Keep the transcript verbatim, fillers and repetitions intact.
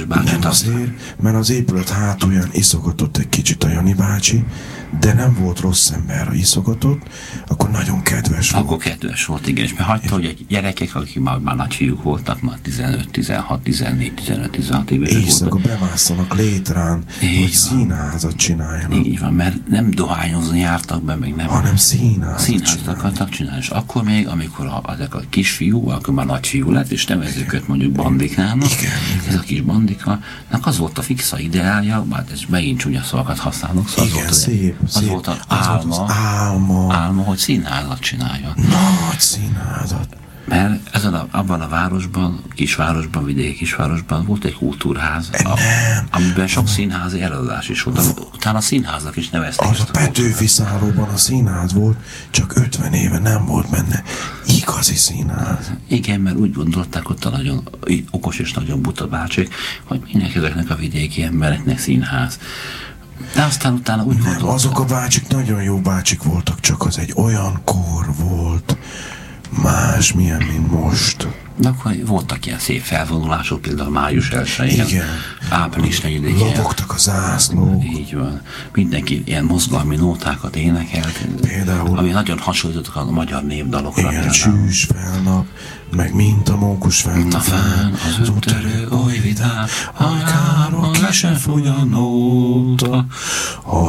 János bácsi. Nem azért, mert az épület hátulján iszogatott egy kicsit a Jani bácsi, de nem volt rossz ember, ha iszogatott, akkor nagyon kedves volt. Akkor kedves volt, igen, és mert hagyta, hogy egy gyerekek, akik már, már nagy fiúk voltak, már tizenöt, tizenhat, tizennégy, tizenöt, tizenhat évesek voltak. Éjszaka bemásszanak létrán, így hogy színházat csináljanak. Így van, mert nem dohányozni jártak be, meg nem. Hanem színházat Színházat akartak csinálni, és akkor még, amikor a, ezek a kisfiú, akkor már nagy fiú lett, és nevezzük őt mondjuk bandikának, igen, igen. Ez a kis bandika, az volt a fixa ideálja, bár ez megint csúnya szavakat használok, szóval igen, az volt, szép, az szép. volt az, az álma, volt az álma, álma, hogy színházat csináljon. Nagy színházat. Mert ezen a, abban a városban, kisvárosban, vidéki kisvárosban volt egy kultúrház, a, amiben sok színházi előadás is volt. Utána a színháznak is nevezték. Az a Petőfi szállóban a színház volt, csak ötven éve nem volt benne igazi színház. Igen, mert úgy gondolták ott a nagyon okos és nagyon buta bácsik, hogy mindenki ezeknek a vidéki embereknek színház. De aztán utána úgy gondolták. Azok a bácsik nagyon jó bácsik voltak, csak az egy olyan kor volt, más milyen, mint most. De akkor voltak ilyen szép felvonulások, például május elsején, igen. április negyedikén. Lobogtak a zászlók. Így van. Mindenki ilyen mozgalmi nótákat énekelt, például, ami nagyon hasonlítottak a magyar népdalokra. Igen, csűs felnap, meg mint a mókus fent a fán, az útterő oly vidám, hajkáról ki se fogy a nóta.